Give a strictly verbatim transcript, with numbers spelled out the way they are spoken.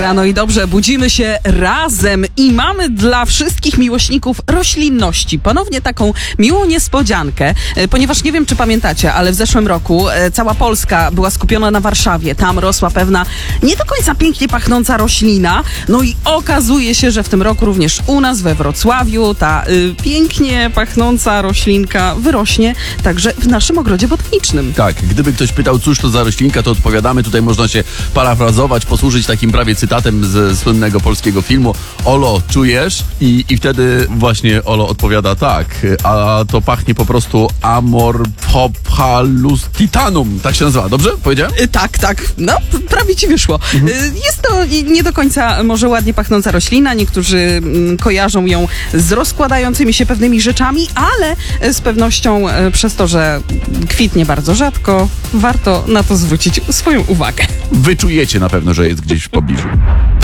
Audycja, no i dobrze, budzimy się razem i mamy dla wszystkich miłośników roślinności ponownie taką miłą niespodziankę, ponieważ nie wiem, czy pamiętacie, ale w zeszłym roku cała Polska była skupiona na Warszawie. Tam rosła pewna nie do końca pięknie pachnąca roślina, no i okazuje się, że w tym roku również u nas we Wrocławiu ta y, pięknie pachnąca roślinka wyrośnie także w naszym ogrodzie botanicznym. Tak, gdyby ktoś pytał, cóż to za roślinka, to odpowiadamy. Tutaj można się parafrazować, posłużyć takim prawie cytatem z słynnego polskiego filmu. Olo, czujesz? I, i wtedy właśnie Olo odpowiada tak, a to pachnie po prostu Amorphalus titanum. Tak się nazywa, dobrze powiedziałem? Y, tak, tak, no prawie ci wyszło. Mhm. Y, jest to nie do końca może ładnie pachnąca roślina, niektórzy mm, kojarzą ją z rozkładającymi się pewnymi rzeczami, ale z pewnością y, przez to, że kwitnie bardzo rzadko, warto na to zwrócić swoją uwagę. Wyczujecie na pewno, że jest gdzieś w pobliżu.